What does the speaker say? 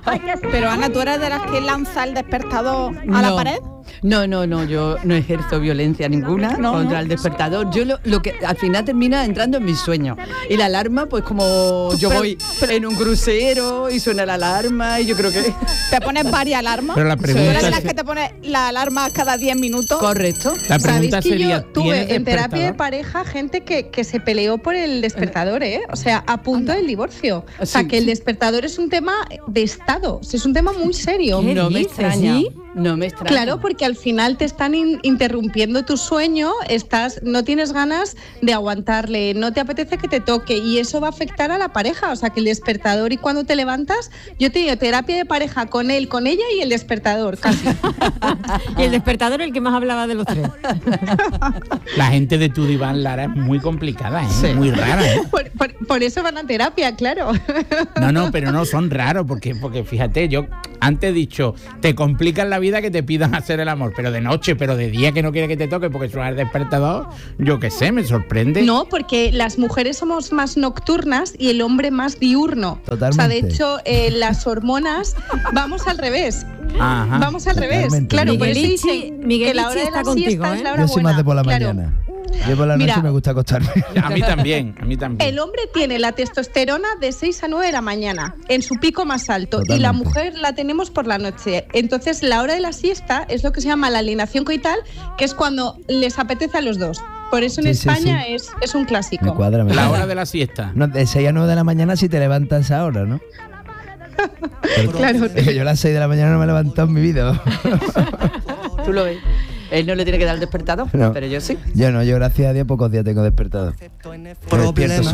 Pero Ana, ¿tú eres de las que lanza el despertador a la pared? No, yo no ejerzo violencia ninguna contra el despertador. Yo lo que al final termina entrando en mis sueños. Y la alarma, pues como yo voy en un crucero y suena la alarma y yo creo que... ¿Te pones varias alarmas? Pero la pregunta ¿Tú eres de las que te pones la alarma cada 10 minutos? Correcto. La pregunta ¿Sabéis que sería, yo tuve en terapia de despertador? pareja gente que se peleó por el despertador, ¿eh? O sea, a punto del divorcio. O sea, Sí. que el despertador es un tema de estado, es un tema muy serio. ¿Qué No me dices, extraña. sí? No me extraña. Claro, porque al final te están interrumpiendo tu sueño, no tienes ganas de aguantarle, no te apetece que te toque y eso va a afectar a la pareja. O sea, que el despertador y cuando te levantas, yo te digo terapia de pareja con él, con ella y el despertador, casi. Y el despertador el que más hablaba de los tres. La gente de tu diván, Lara, es muy complicada, ¿eh? Sí. Muy rara, ¿eh? Por eso van a terapia, claro. No, pero no, son raros, porque fíjate, yo antes he dicho, te complican la vida que te pidan hacer el amor, pero de noche, pero de día que no quiere que te toque porque suena el despertador, yo qué sé, me sorprende. No, porque las mujeres somos más nocturnas y el hombre más diurno. Totalmente. O sea, de hecho, las hormonas vamos al revés. Ajá. Vamos al revés. Totalmente. Claro, por eso Miguelichi- dicen que Miguelichi la hora de está la contigo, siesta ¿eh? es la hora Yo soy buena. más de por la Claro. mañana. Yo por la noche Mira. me gusta acostarme. A mí también. El hombre tiene la testosterona de 6 a 9 de la mañana, en su pico más alto, y la Totalmente. mujer la tenemos por la noche. Entonces, la hora de la siesta es lo que se llama la alienación coital, que es cuando les apetece a los dos. Por eso en Sí, sí, España sí. Es un Me clásico. cuadra, me La cuadra. hora de la siesta. No, de 6 a 9 de la mañana si te levantas a esa hora, ¿no? Claro. Es que yo a las 6 de la mañana no me he levantado en mi vida. Tú lo ves. Él no le tiene que dar el despertador, No. pero yo sí. Yo no, yo gracias a Dios pocos días tengo despertado. Me despierto